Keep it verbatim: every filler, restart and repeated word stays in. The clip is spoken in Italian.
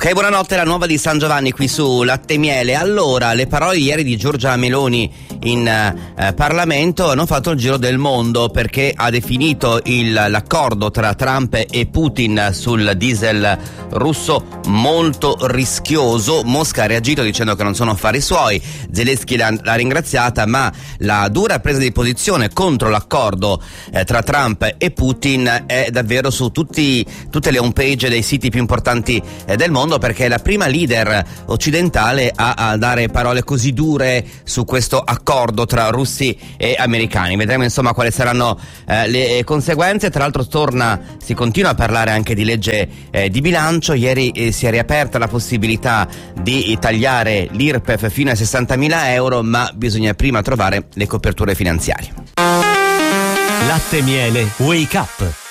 Ok, buonanotte, la nuova di San Giovanni qui su Latte e Miele. Allora, le parole ieri di Giorgia Meloni in eh, Parlamento hanno fatto il giro del mondo, perché ha definito il, l'accordo tra Trump e Putin sul diesel russo molto rischioso. Mosca ha reagito dicendo che non sono affari suoi, Zelensky l'ha, l'ha ringraziata, ma la dura presa di posizione contro l'accordo eh, tra Trump e Putin è davvero su tutti, tutte le home page dei siti più importanti eh, del mondo, perché è la prima leader occidentale a, a dare parole così dure su questo accordo tra russi e americani. Vedremo insomma quali saranno eh, le conseguenze. Tra l'altro torna, si continua a parlare anche di legge eh, di bilancio. Ieri eh, si è riaperta la possibilità di tagliare l'I R P E F fino a sessantamila euro, ma bisogna prima trovare le coperture finanziarie. Latte e Miele Wake Up.